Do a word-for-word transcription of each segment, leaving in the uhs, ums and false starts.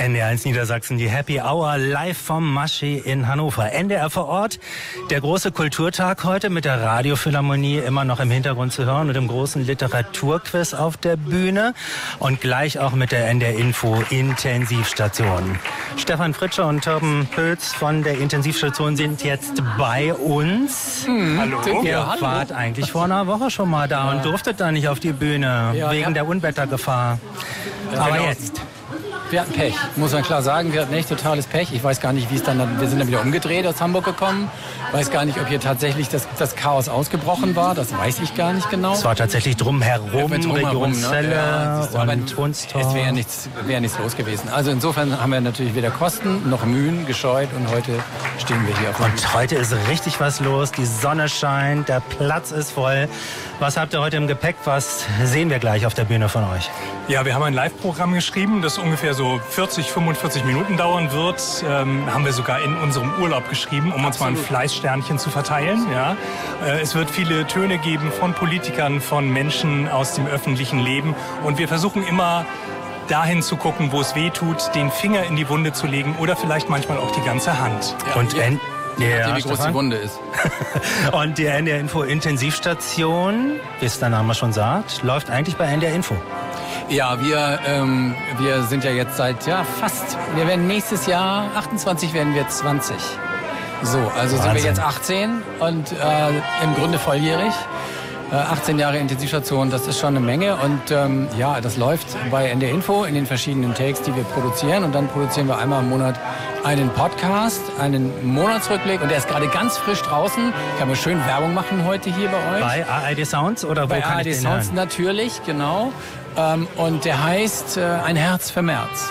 N D R eins Niedersachsen, die Happy Hour live vom Maschi in Hannover. N D R vor Ort, der große Kulturtag heute mit der Radiophilharmonie immer noch im Hintergrund zu hören und dem großen Literaturquiz auf der Bühne und gleich auch mit der N D R Info Intensivstation. Stefan Fritscher und Torben Pötz von der Intensivstation sind jetzt bei uns. Hm, hallo. Ihr ja, wart hallo. eigentlich vor einer Woche schon mal da ja. und durftet da nicht auf die Bühne ja, wegen ja. der Unwettergefahr. Ja, Aber genau. jetzt... Wir hatten Pech, muss man klar sagen. Wir hatten echt totales Pech. Ich weiß gar nicht, wie es dann, wir sind dann wieder umgedreht aus Hamburg gekommen. Weiß gar nicht, ob hier tatsächlich das, das Chaos ausgebrochen war. Das weiß ich gar nicht genau. Es war tatsächlich drumherum, ja, Region Celle ne? ja, und Wunstorf. Es wäre nichts, wär nichts los gewesen. Also insofern haben wir natürlich weder Kosten noch Mühen gescheut und heute stehen wir hier auf. Und heute ist richtig was los. Die Sonne scheint, der Platz ist voll. Was habt ihr heute im Gepäck? Was sehen wir gleich auf der Bühne von euch? Ja, wir haben ein Live-Programm geschrieben, das ungefähr so vierzig, fünfundvierzig Minuten dauern wird. Ähm, haben wir sogar in unserem Urlaub geschrieben, um uns Absolut. mal ein Fleißsternchen zu verteilen. Ja. Äh, es wird viele Töne geben von Politikern, von Menschen aus dem öffentlichen Leben. Und wir versuchen immer dahin zu gucken, wo es weh tut, den Finger in die Wunde zu legen oder vielleicht manchmal auch die ganze Hand. Ja, und ja. Ja, wie groß die Wunde ist. Und die N D R Info Intensivstation, wie es der Name schon sagt, läuft eigentlich bei N D R Info. Ja, wir, ähm, wir sind ja jetzt seit, ja, fast, wir werden nächstes Jahr, achtundzwanzig werden wir zwanzig. So, also Wahnsinn. Sind wir jetzt achtzehn und äh, im Grunde volljährig. Äh, achtzehn Jahre Intensivstation, das ist schon eine Menge und ähm, ja, das läuft bei N D R Info in den verschiedenen Takes, die wir produzieren und dann produzieren wir einmal im Monat einen Podcast, einen Monatsrückblick und der ist gerade ganz frisch draußen. Kann man schön Werbung machen heute hier bei euch. Bei A R D Sounds oder wo bei kann A R D ich den Sounds hören? Natürlich, genau. Ähm, und der heißt äh, Ein Herz für März.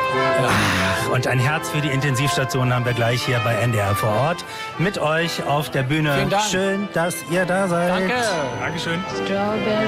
Ach, und ein Herz für die Intensivstation haben wir gleich hier bei N D R vor Ort mit euch auf der Bühne. Vielen Dank. Schön, dass ihr da seid. Danke. Dankeschön. Strawberry